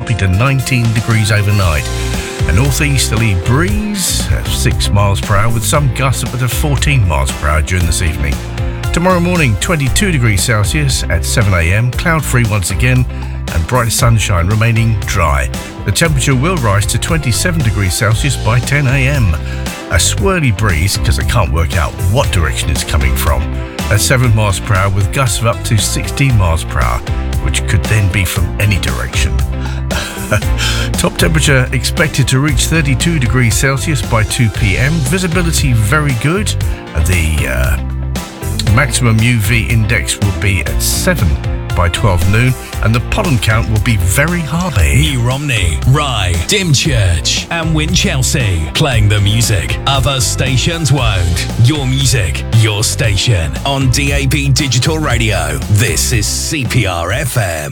dropping to 19 degrees overnight. A northeasterly breeze at 6 miles per hour with some gusts up to 14 miles per hour during this evening. Tomorrow morning, 22 degrees Celsius at 7 a.m, cloud-free once again, and bright sunshine remaining dry. The temperature will rise to 27 degrees Celsius by 10 a.m. A swirly breeze, because I can't work out what direction it's coming from, at 7 miles per hour with gusts of up to 16 miles per hour, which could then be from any direction. Top temperature expected to reach 32 degrees Celsius by 2 p.m. Visibility very good. The maximum UV index will be at 7 by 12 noon, and the pollen count will be very high. New Romney, Rye, Dymchurch and Winchelsea, playing the music other stations won't. Your music, your station, on DAB Digital Radio. This is CPR FM.